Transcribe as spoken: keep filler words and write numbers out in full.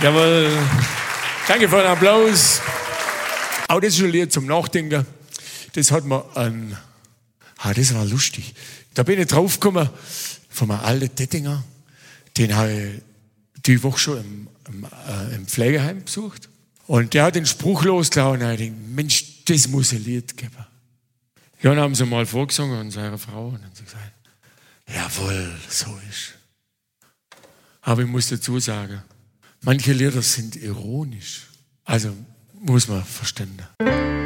Jawohl. Danke für den Applaus. Auch das ist ein Lied zum Nachdenken. Das hat mir ein, ah, das war lustig. Da bin ich draufgekommen von einem alten Tettinger. Den habe ich die Woche schon im, im, äh, im Pflegeheim besucht. Und der hat den Spruch losgelassen und ich dachte, Mensch, das muss ein Lied geben. Ja, dann haben sie mal vorgesungen und seine Frau und dann hat sie gesagt, jawohl, so ist. Aber ich muss dazu sagen, manche Lieder sind ironisch. Also muss man verstehen.